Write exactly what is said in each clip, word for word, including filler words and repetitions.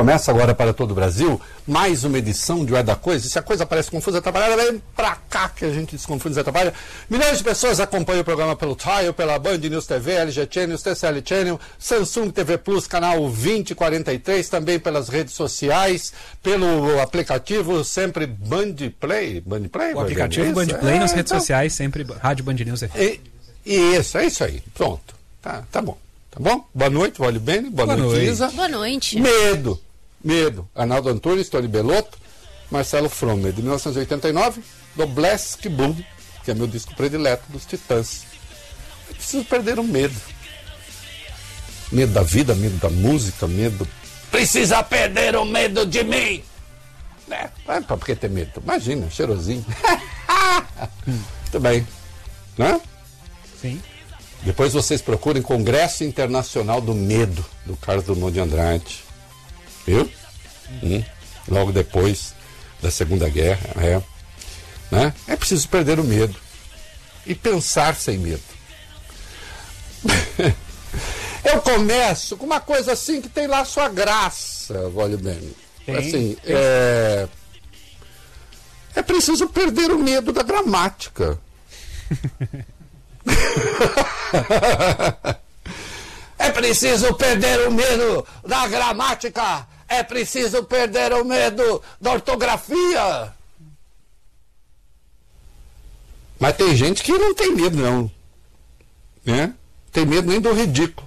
Começa agora para todo o Brasil mais uma edição de O É da Coisa. E se a coisa parece confusa, atrapalhada, vem pra cá que a gente desconfunde e atrapalha. Milhões de pessoas acompanham o programa pelo Tile, pela Band News T V, L G Channel, T C L Channel, Samsung T V Plus, canal vinte e quarenta e três, também pelas redes sociais, pelo aplicativo sempre Band Play. Band Play? O aplicativo é Band Play é, nas redes então... sociais, sempre Rádio Band News. E, e isso, é isso aí. Pronto. Tá, tá bom. Tá bom? Boa noite, Vale Bene. Boa, Boa noite, Isa. Boa noite. Medo. Medo. Arnaldo Antunes, Tony Belotto, Marcelo Fromer, de mil novecentos e oitenta e nove, do Black Bloom, que é meu disco predileto dos Titãs. Eu preciso perder o medo. Medo da vida, medo da música, medo... Precisa perder o medo de mim! É, pra que ter medo? Imagina, cheirosinho. Muito bem. Né? Sim. Depois vocês procurem Congresso Internacional do Medo, do Carlos Drummond de Andrade. Viu? Hum. Logo depois da Segunda Guerra. É. Né? É preciso perder o medo. E pensar sem medo. Eu começo com uma coisa assim que tem lá sua graça, vale bem. Assim, é... é preciso perder o medo da gramática. É preciso perder o medo da gramática. É preciso perder o medo da ortografia. Mas tem gente que não tem medo, não. Né? Tem medo nem do ridículo.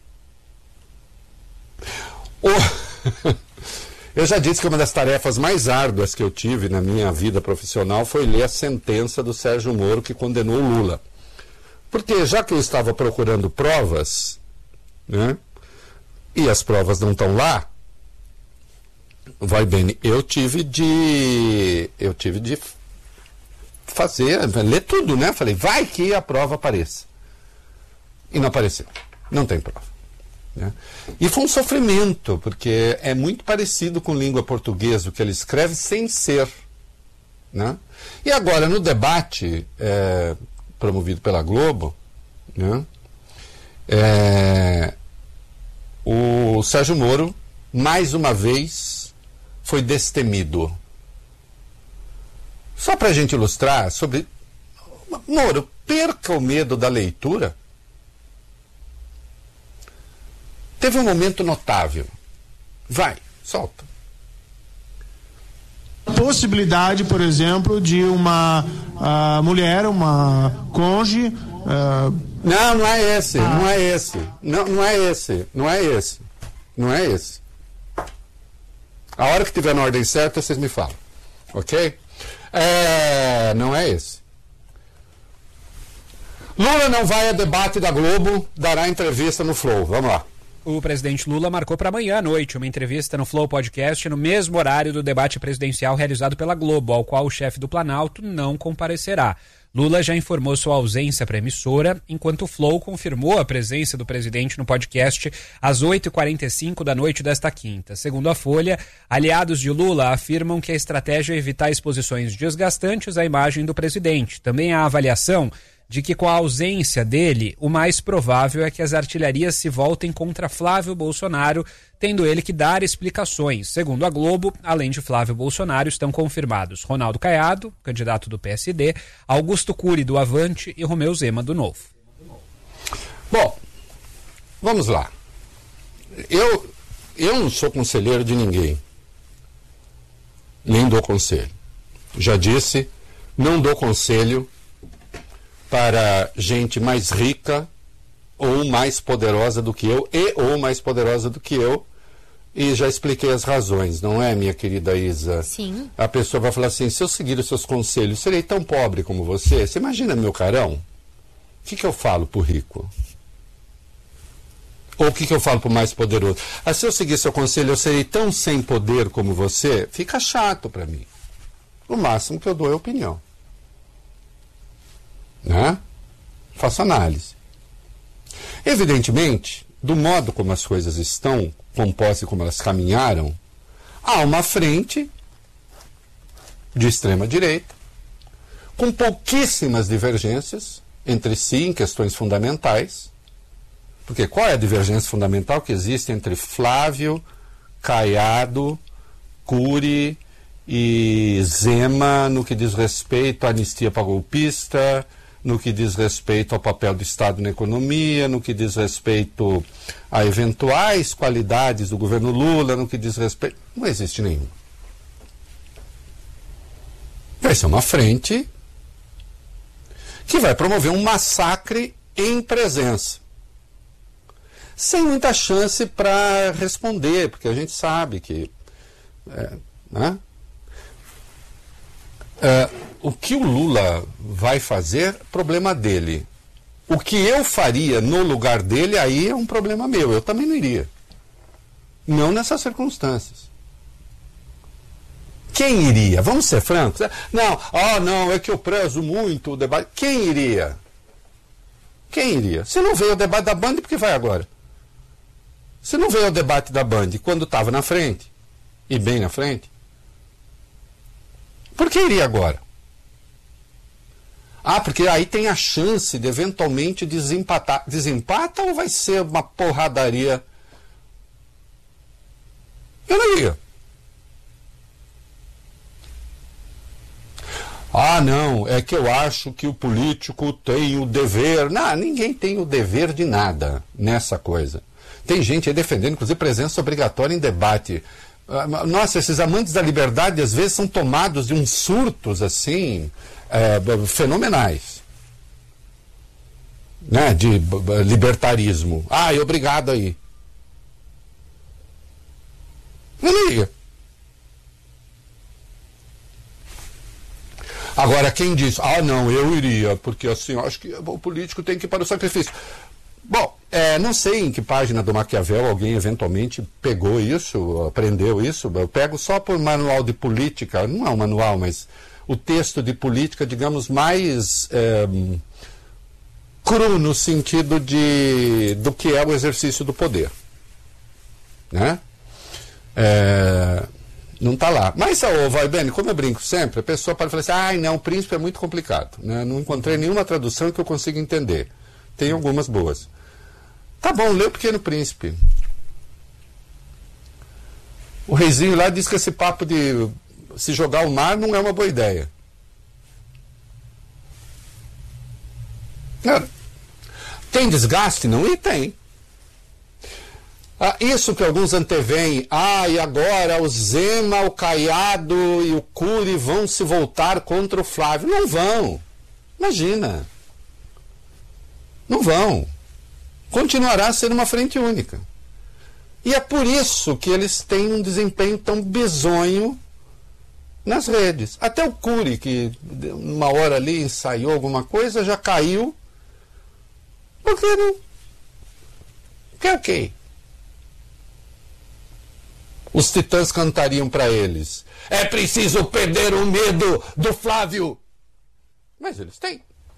O... Eu já disse que uma das tarefas mais árduas que eu tive na minha vida profissional foi ler a sentença do Sérgio Moro que condenou o Lula. Porque já que eu estava procurando provas, né, e as provas não estão lá, vai bem, eu tive de eu tive de fazer, ler tudo, né? Falei, vai que a prova apareça. E não apareceu. Não tem prova. Né? E foi um sofrimento, porque é muito parecido com língua portuguesa, o que ele escreve sem ser. Né? E agora, no debate... É, promovido pela Globo, né? É, o Sérgio Moro, mais uma vez, foi destemido. Só para a gente ilustrar sobre... Moro, perca o medo da leitura. Teve um momento notável. Vai, solta. Possibilidade, por exemplo, de uma uh, mulher, uma cônjuge... Uh... Não, não é esse, ah. não é esse. Não, não é esse, não é esse. Não é esse. A hora que estiver na ordem certa, vocês me falam. Ok? É, não é esse. Lula não vai a debate da Globo, dará entrevista no Flow. Vamos lá. O presidente Lula marcou para amanhã à noite uma entrevista no Flow Podcast no mesmo horário do debate presidencial realizado pela Globo, ao qual o chefe do Planalto não comparecerá. Lula já informou sua ausência para a emissora, enquanto o Flow confirmou a presença do presidente no podcast às oito e quarenta e cinco da noite desta quinta. Segundo a Folha, aliados de Lula afirmam que a estratégia é evitar exposições desgastantes à imagem do presidente. Também há avaliação de que com a ausência dele, o mais provável é que as artilharias se voltem contra Flávio Bolsonaro, tendo ele que dar explicações. Segundo a Globo, além de Flávio Bolsonaro, estão confirmados Ronaldo Caiado, candidato do P S D, Augusto Cury, do Avante, e Romeu Zema, do Novo. Bom, vamos lá. Eu, eu não sou conselheiro de ninguém. Nem dou conselho. Já disse, não dou conselho para gente mais rica ou mais poderosa do que eu, e ou mais poderosa do que eu, e já expliquei as razões, não é, minha querida Isa? Sim. A pessoa vai falar assim, se eu seguir os seus conselhos, serei tão pobre como você? Você imagina meu carão? O que, que eu falo pro rico? Ou o que, que eu falo pro mais poderoso? Ah, se eu seguir seu conselho, eu serei tão sem poder como você? Fica chato para mim. O máximo que eu dou é opinião. Né? Faço análise. Evidentemente, do modo como as coisas estão compostas e como elas caminharam, há uma frente de extrema direita com pouquíssimas divergências entre si em questões fundamentais, porque qual é a divergência fundamental que existe entre Flávio, Caiado, Cury e Zema no que diz respeito à anistia para golpista, no que diz respeito ao papel do Estado na economia, no que diz respeito a eventuais qualidades do governo Lula, no que diz respeito... Não existe nenhuma. Vai ser uma frente que vai promover um massacre em presença, sem muita chance para responder, porque a gente sabe que... É, né? É, o que o Lula vai fazer, problema dele. O que eu faria no lugar dele, aí é um problema meu. Eu também não iria. Não nessas circunstâncias. Quem iria? Vamos ser francos. Não, ah, não, é que eu prezo muito o debate. Quem iria? Quem iria? Se não veio o debate da Band, por que vai agora? Se não veio o debate da Band quando estava na frente, e bem na frente, por que iria agora? Ah, porque aí tem a chance de eventualmente desempatar. Desempata ou vai ser uma porradaria? Eu não iria. Ah, não, é que eu acho que o político tem o dever. Não, ninguém tem o dever de nada nessa coisa. Tem gente aí defendendo, inclusive, presença obrigatória em debate. Nossa, esses amantes da liberdade às vezes são tomados de uns surtos assim, é, fenomenais, né, de libertarismo. Ah, obrigado aí. Eu não iria. Agora, quem diz, ah, não, eu iria, porque assim, eu acho que o político tem que ir para o sacrifício. Bom, é, não sei em que página do Maquiavel alguém eventualmente pegou isso, aprendeu isso. Eu pego só por manual de política, não é um manual, mas o texto de política, digamos, mais é, cru no sentido de, do que é o exercício do poder. Né? É, não está lá. Mas, ô, vai bem, como eu brinco sempre, a pessoa pode falar assim, ai, não, o príncipe é muito complicado. Né? Não encontrei nenhuma tradução que eu consiga entender. Tem algumas boas. Tá bom, lê o Pequeno Príncipe. O reizinho lá diz que esse papo de se jogar ao mar não é uma boa ideia. Cara, tem desgaste? Não? E tem. Ah, isso que alguns anteveem, ah, e agora o Zema, o Caiado e o Cury vão se voltar contra o Flávio. Não vão. Imagina. Não vão. Continuará sendo uma frente única. E é por isso que eles têm um desempenho tão bizonho nas redes. Até o Cury, que uma hora ali ensaiou alguma coisa, já caiu. Porque não... Que é o quê? Os titãs cantariam para eles. É preciso perder o medo do Flávio. Mas eles têm.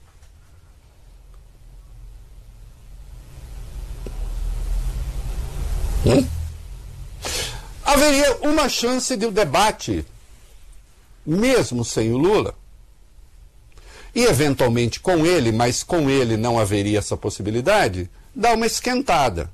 Hum? Haveria uma chance de o debate, mesmo sem o Lula, e eventualmente com ele, mas com ele não haveria essa possibilidade, dar uma esquentada.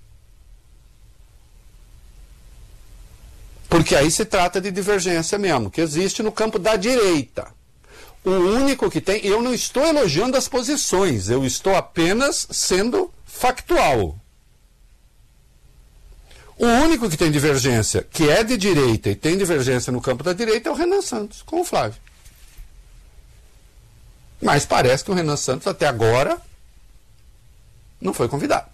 Porque aí se trata de divergência mesmo, que existe no campo da direita. O único que tem... Eu não estou elogiando as posições, eu estou apenas sendo factual. O único que tem divergência, que é de direita e tem divergência no campo da direita, é o Renan Santos, com o Flávio. Mas parece que o Renan Santos, até agora, não foi convidado.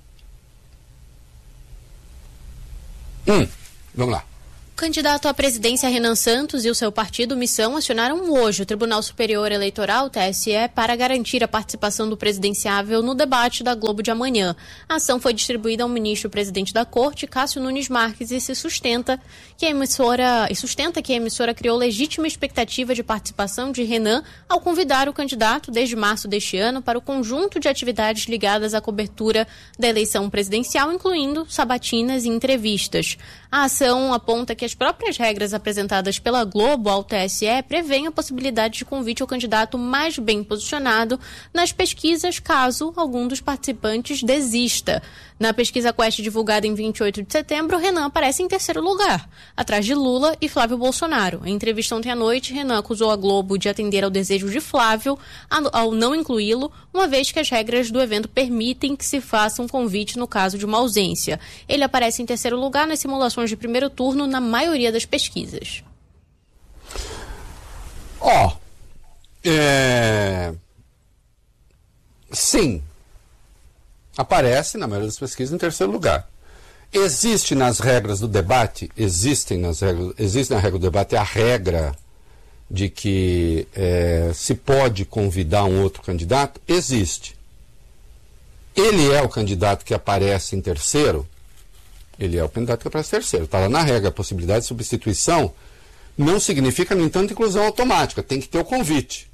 Hum, vamos lá. O candidato à presidência Renan Santos e o seu partido Missão acionaram hoje o Tribunal Superior Eleitoral, T S E, para garantir a participação do presidenciável no debate da Globo de amanhã. A ação foi distribuída ao ministro-presidente da Corte, Cássio Nunes Marques, e se sustenta que a emissora e sustenta que a emissora criou legítima expectativa de participação de Renan ao convidar o candidato desde março deste ano para o conjunto de atividades ligadas à cobertura da eleição presidencial, incluindo sabatinas e entrevistas. A ação aponta que as próprias regras apresentadas pela Globo ao T S E prevêem a possibilidade de convite ao candidato mais bem posicionado nas pesquisas, caso algum dos participantes desista. Na pesquisa Quest divulgada em vinte e oito de setembro, Renan aparece em terceiro lugar, atrás de Lula e Flávio Bolsonaro. Em entrevista ontem à noite, Renan acusou a Globo de atender ao desejo de Flávio ao não incluí-lo, uma vez que as regras do evento permitem que se faça um convite no caso de uma ausência. Ele aparece em terceiro lugar nas simulações de primeiro turno na maioria das pesquisas. Ó, oh, é... sim, aparece na maioria das pesquisas em terceiro lugar. Existe nas regras do debate, existem nas regras, existe na regra do debate a regra de que é, se pode convidar um outro candidato? Existe. Ele é o candidato que aparece em terceiro? Ele é o candidato que aparece em terceiro. Está lá na regra, a possibilidade de substituição não significa, no entanto, inclusão automática. Tem que ter o convite.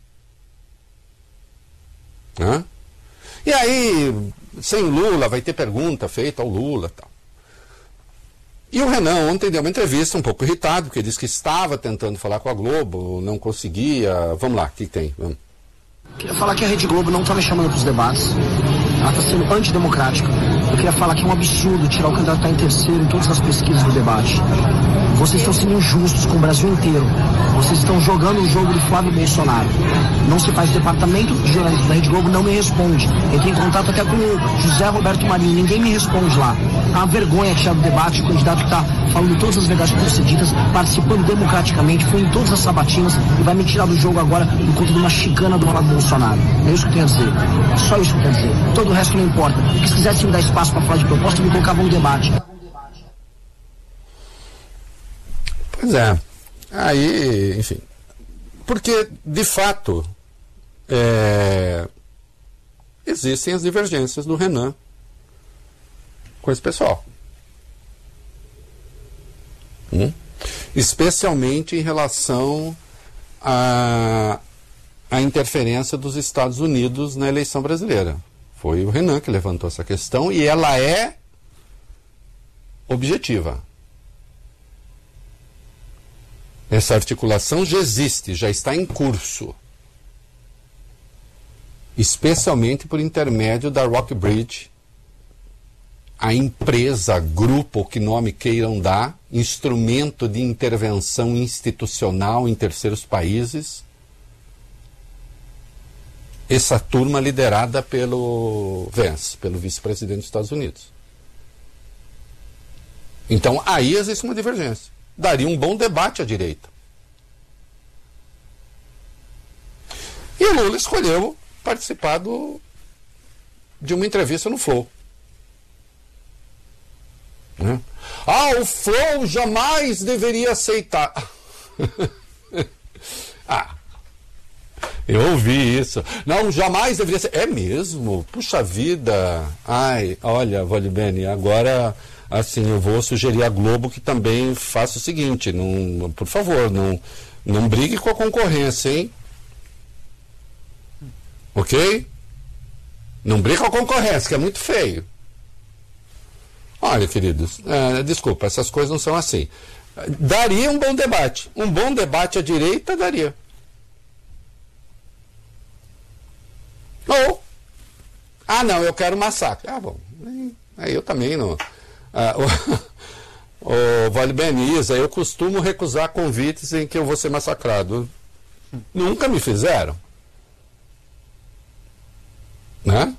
Hã? E aí, sem Lula, vai ter pergunta feita ao Lula e tal. E o Renan ontem deu uma entrevista um pouco irritado, porque disse que estava tentando falar com a Globo, não conseguia. Vamos lá, o que tem? Vamos. Queria falar que a Rede Globo não está me chamando para os debates. Ela está sendo antidemocrática. Eu queria falar que é um absurdo tirar o candidato que está em terceiro em todas as pesquisas do debate. Vocês estão sendo injustos com o Brasil inteiro. Vocês estão jogando o jogo do Flávio Bolsonaro. Não se faz departamento de jornalismo da Rede Globo, não me responde. Entrei em contato até com o José Roberto Marinho, ninguém me responde lá. É uma vergonha tirar do debate o candidato que está falando todas as verdades procedidas, participando democraticamente, foi em todas as sabatinas e vai me tirar do jogo agora por conta de uma chicana do lado do Bolsonaro. É isso que eu tenho a dizer. É só isso que eu tenho a dizer. Todo o resto não importa. Porque se quisesse me dar espaço para falar de proposta, me colocavam no debate. Pois é. Aí, enfim. Porque, de fato, é, existem as divergências do Renan com esse pessoal. Hum? Especialmente em relação à a, a interferência dos Estados Unidos na eleição brasileira. Foi o Renan que levantou essa questão e ela é objetiva. Essa articulação já existe, já está em curso. Especialmente por intermédio da Rockbridge, a empresa, grupo, ou que nome queiram dar, instrumento de intervenção institucional em terceiros países. Essa turma liderada pelo Vance, pelo vice-presidente dos Estados Unidos. Então, aí existe uma divergência. Daria um bom debate à direita. E o Lula escolheu participar do, de uma entrevista no Flow. Né? Ah, o Flow jamais deveria aceitar. Ah, eu ouvi isso. Não, jamais deveria ser. É mesmo? Puxa vida. Ai, olha, Valibene, agora, assim, eu vou sugerir à Globo que também faça o seguinte, não, por favor, não, não brigue com a concorrência, hein? Ok? Não brigue com a concorrência, que é muito feio. Olha, queridos, é, desculpa, essas coisas não são assim. Daria um bom debate. Um bom debate à direita daria. Ou, ah, não, eu quero massacre. Ah, bom, aí eu também não. Ah, o, o Vale Beniza, eu costumo recusar convites em que eu vou ser massacrado. Nunca me fizeram. Né?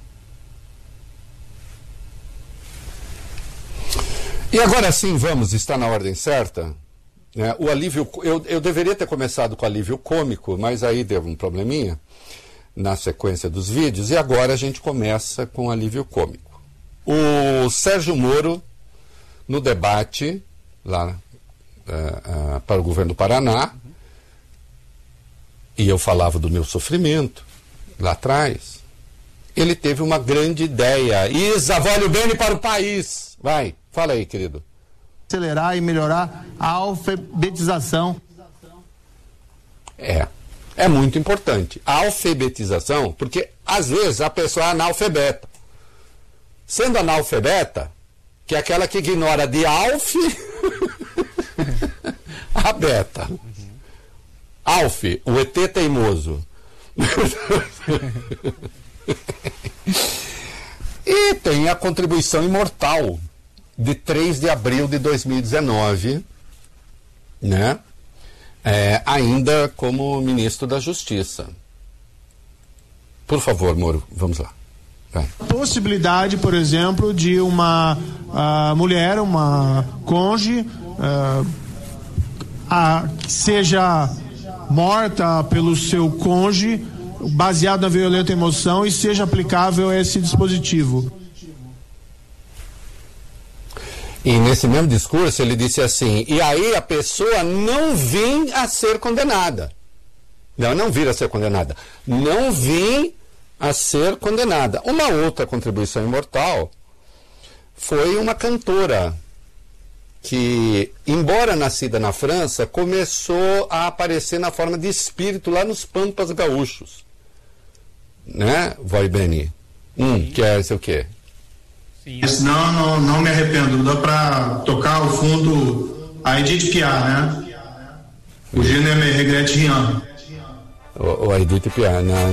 E agora sim, vamos, está na ordem certa. Né? O alívio, eu, eu deveria ter começado com alívio cômico, mas aí deu um probleminha na sequência dos vídeos, e agora a gente começa com alívio cômico. O Sérgio Moro, no debate lá uh, uh, para o governo do Paraná, e eu falava do meu sofrimento lá atrás, ele teve uma grande ideia. Isa, vale o bem para o país. Vai, fala aí, querido. Acelerar e melhorar a alfabetização. É, é muito importante. A alfabetização, porque às vezes a pessoa é analfabeta. Sendo analfabeta, que é aquela que ignora de alf a beta. Alf, o E T teimoso. E tem a contribuição imortal de três de abril de dois mil e dezenove, né? É, ainda como ministro da Justiça. Por favor, Moro, vamos lá. Vai. Possibilidade, por exemplo, de uma uh, mulher, uma cônjuge, uh, a, que seja morta pelo seu cônjuge, baseado na violenta emoção, e seja aplicável esse dispositivo. E nesse mesmo discurso ele disse assim, e aí a pessoa não vem a ser condenada. Não, não vir a ser condenada. Não vim a ser condenada. Uma outra contribuição imortal foi uma cantora que, embora nascida na França, começou a aparecer na forma de espírito lá nos Pampas Gaúchos. Né, Vai Beni? Hum, que é esse o quê? Sim. Não, não, não me arrependo. Dá pra tocar ao fundo a Edith Piaf, né? O Je ne me regrette rien. O, o Edith Piaf, não,